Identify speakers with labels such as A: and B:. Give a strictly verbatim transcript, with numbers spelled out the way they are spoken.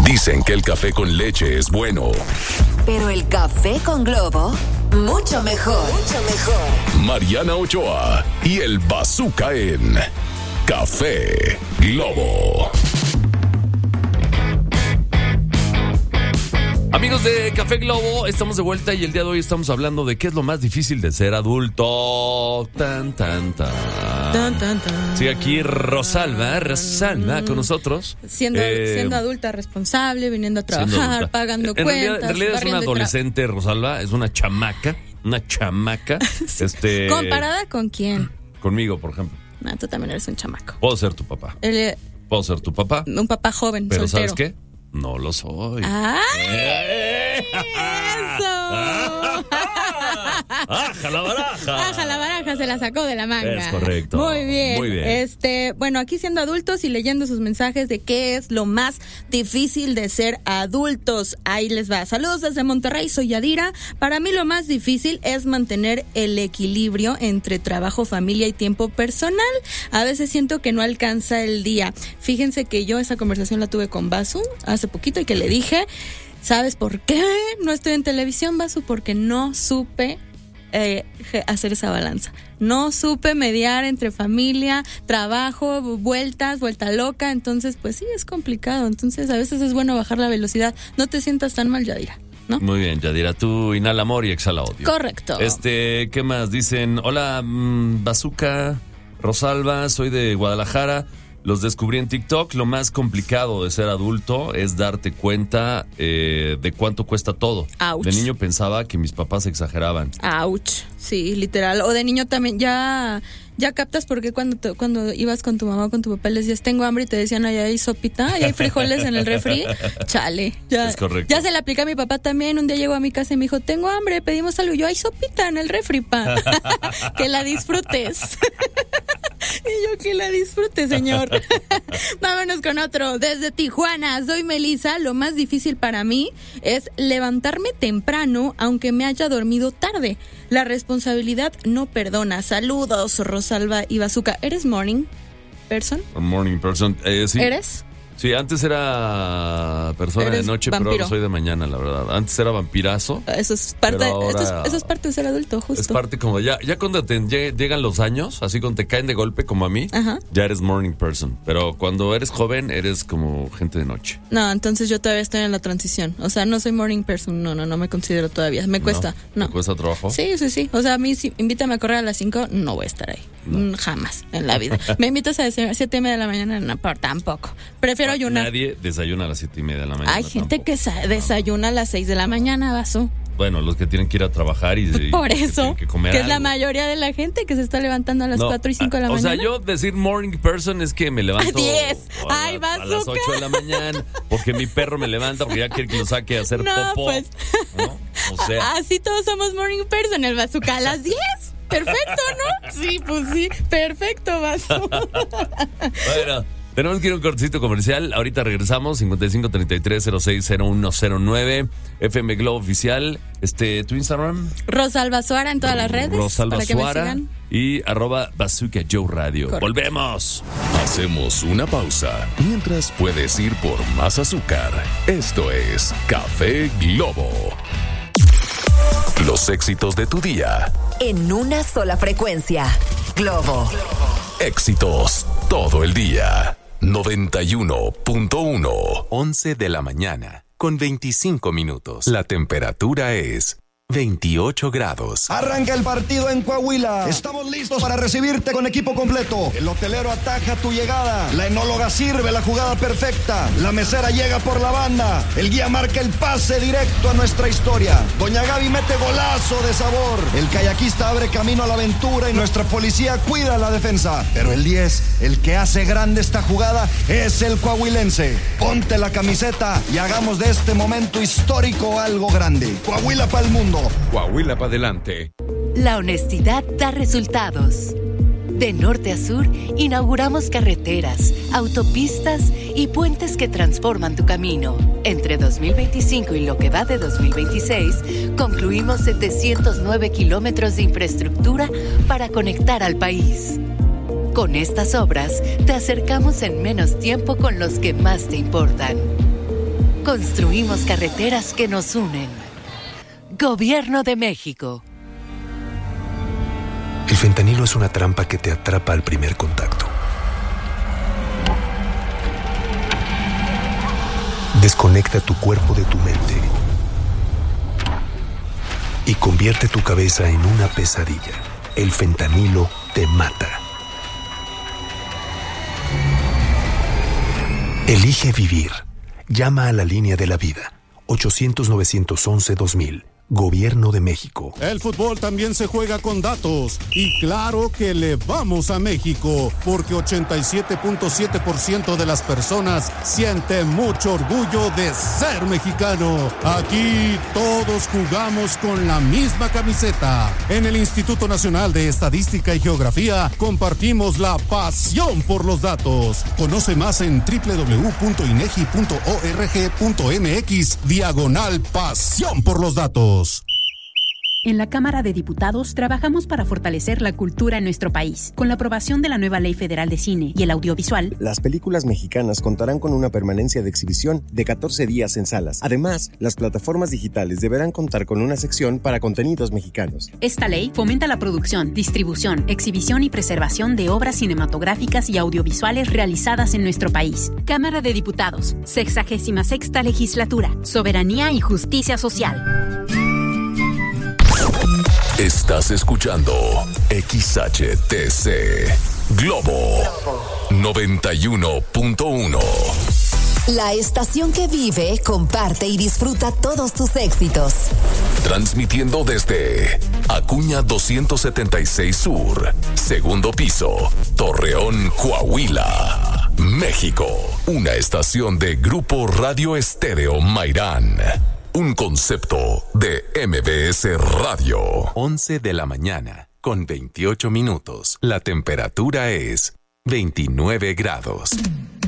A: Dicen que el café con leche es bueno,
B: pero el café con Globo, mucho mejor. Mucho mejor.
A: Mariana Ochoa y el Bazooka en Café Globo.
C: Amigos de Café Globo, estamos de vuelta y el día de hoy estamos hablando de qué es lo más difícil de ser adulto. Tan, tan, tan.
D: Tan, tan, tan.
C: Sí, aquí Rosalba, Rosalba con nosotros.
D: Siendo,
C: eh,
D: siendo adulta responsable, viniendo a trabajar, pagando
C: en
D: cuentas.
C: Realidad, en realidad es una adolescente, tra- Rosalba, es una chamaca, una chamaca.
D: Sí.
C: este
D: ¿Comparada con quién?
C: Conmigo, por ejemplo.
D: No, tú también eres un chamaco.
C: Puedo ser tu papá.
D: El,
C: Puedo ser tu papá.
D: un papá joven,
C: Pero
D: soltero.
C: ¿sabes qué? No lo soy.
D: ¡Ay! ¡Eso!
C: ¡Aja la baraja!
D: ¡Aja la baraja! Se la sacó de la manga.
C: Es correcto.
D: Muy bien.
C: Muy bien.
D: Este, bueno, aquí siendo adultos y leyendo sus mensajes de qué es lo más difícil de ser adultos. Ahí les va. Saludos desde Monterrey, soy Yadira. Para mí lo más difícil es mantener el equilibrio entre trabajo, familia y tiempo personal. A veces siento que no alcanza el día. Fíjense que yo esa conversación la tuve con Basu hace poquito y que le dije, ¿sabes por qué no estoy en televisión, Basu? Porque no supe eh, hacer esa balanza. No supe mediar entre familia, trabajo, vueltas, vuelta loca. Entonces, pues sí, es complicado. Entonces, a veces es bueno bajar la velocidad. No te sientas tan mal, Yadira, ¿no?
C: Muy bien, Yadira, tú inhala amor y exhala odio.
D: Correcto.
C: Este, ¿qué más? Dicen, hola, mmm, Bazooka, Rosalba, soy de Guadalajara. Los descubrí en TikTok. Lo más complicado de ser adulto es darte cuenta eh, de cuánto cuesta todo.
D: Ouch.
C: De niño pensaba que mis papás exageraban.
D: Ouch. Sí, literal. O de niño también ya ya captas por qué cuando te, cuando ibas con tu mamá o con tu papá les decías tengo hambre y te decían ahí hay sopita, ahí hay frijoles en el refri. Chale. Ya,
C: es correcto.
D: Ya se le aplica a mi papá también. Un día llegó a mi casa y me dijo tengo hambre, pedimos algo. Yo hay sopita en el refri, pa. Que la disfrutes. Y yo que la disfrute, señor. Vámonos con otro. Desde Tijuana, soy Melissa. Lo más difícil para mí es levantarme temprano, aunque me haya dormido tarde. La responsabilidad no perdona. Saludos, Rosalba y Bazooka. ¿Eres morning person?
C: Morning person. Eh, sí.
D: ¿Eres?
C: Sí, antes era persona
D: Eres
C: de noche,
D: vampiro.
C: pero ahora soy de mañana, la verdad. Antes era vampirazo.
D: Eso es parte,
C: Pero ahora-
D: esto es, eso es parte de ser adulto, justo.
C: Es parte como ya, ya cuando te lleg- llegan los años, así cuando te caen de golpe como a mí,
D: Ajá.
C: ya eres morning person. Pero cuando eres joven, eres como gente de noche.
D: No, entonces yo todavía estoy en la transición. O sea, no soy morning person. No, no, no me considero todavía. Me cuesta. No.
C: ¿Te cuesta trabajo?
D: Sí, sí, sí. O sea, a mí si invítame a correr a las cinco, no voy a estar ahí. No. Jamás en la vida. ¿Me invitas a las siete y media de la mañana? No, por tampoco. Prefiero ayunar.
C: Nadie desayuna a las siete y media de la mañana.
D: Hay gente
C: tampoco.
D: que sa- desayuna a las seis de la mañana, Vaso.
C: Bueno, los que tienen que ir a trabajar y, y
D: Por
C: que
D: eso,
C: tienen que comer
D: que es la
C: algo.
D: mayoría de la gente que se está levantando a las
C: No,
D: cuatro y cinco de la
C: o
D: mañana.
C: sea, yo decir morning person es que me levanto
D: A diez.
C: a,
D: Ay,
C: la- a las
D: Bazooka.
C: ocho de la mañana, porque mi perro me levanta porque ya quiere que lo saque a hacer
D: No,
C: popó.
D: pues.
C: ¿No? O sea,
D: Así todos somos morning person, el Bazooka a las diez. Perfecto, ¿no? Sí, pues sí. Perfecto, Vaso.
C: bueno, tenemos que ir a un cortecito comercial. Ahorita regresamos, cincuenta y cinco treinta y tres cero seis cero uno cero nueve, F M Globo Oficial. Este, ¿tu Instagram?
D: Rosalba Suara en todas las redes.
C: Rosalba
D: para que me
C: Suara
D: sigan.
C: y arroba Bazooka Joe Radio.
D: Correcto.
C: Volvemos.
A: Hacemos una pausa mientras puedes ir por más azúcar. Esto es Café Globo. Los éxitos de tu día.
B: En una sola frecuencia. Globo.
A: Éxitos todo el día. noventa y uno punto uno.
E: once de la mañana, con veinticinco minutos. La temperatura es veintiocho grados.
F: Arranca el partido en Coahuila. Estamos listos para recibirte con equipo completo. El hotelero ataja tu llegada. La enóloga sirve la jugada perfecta. La mesera llega por la banda. El guía marca el pase directo a nuestra historia. Doña Gaby mete golazo de sabor. El kayakista abre camino a la aventura y nuestra policía cuida la defensa. Pero el diez, el que hace grande esta jugada, es el coahuilense. Ponte la camiseta y hagamos de este momento histórico algo grande. Coahuila para el mundo.
E: Coahuila para adelante.
G: La honestidad da resultados. De norte a sur, inauguramos carreteras, autopistas y puentes que transforman tu camino. Entre dos mil veinticinco y lo que va de dos mil veintiséis, concluimos setecientos nueve kilómetros de infraestructura para conectar al país. Con estas obras, te acercamos en menos tiempo con los que más te importan. construimos carreteras que nos unen. Gobierno de México.
H: El fentanilo es una trampa que te atrapa al primer contacto. Desconecta tu cuerpo de tu mente y convierte tu cabeza en una pesadilla. El fentanilo te mata. Elige vivir. Llama a la línea de la vida. ochocientos, novecientos once, dos mil. Gobierno de México.
I: El fútbol también se juega con datos. Y claro que le vamos a México, porque ochenta y siete punto siete por ciento de las personas sienten mucho orgullo de ser mexicano. Aquí todos jugamos con la misma camiseta. En el Instituto Nacional de Estadística y Geografía compartimos la pasión por los datos. Conoce más en doble u doble u doble u punto inegi punto org punto mx diagonal pasión por los datos.
J: En la Cámara de Diputados trabajamos para fortalecer la cultura en nuestro país. Con la aprobación de la nueva Ley Federal de Cine y el Audiovisual,
K: las películas mexicanas contarán con una permanencia de exhibición de catorce días en salas. Además, las plataformas digitales deberán contar con una sección para contenidos mexicanos.
J: Esta ley fomenta la producción, distribución, exhibición y preservación de obras cinematográficas y audiovisuales realizadas en nuestro país. Cámara de Diputados, sexagésima sexta Legislatura, Soberanía y Justicia Social.
A: Estás escuchando X H T C Globo noventa y uno punto uno.
B: La estación que vive, comparte y disfruta todos tus éxitos.
A: Transmitiendo desde Acuña doscientos setenta y seis Sur, segundo piso, Torreón, Coahuila, México. Una estación de Grupo Radio Estéreo Mairán. Un concepto de M B S Radio.
E: once de la mañana, con veintiocho minutos. La temperatura es veintinueve grados.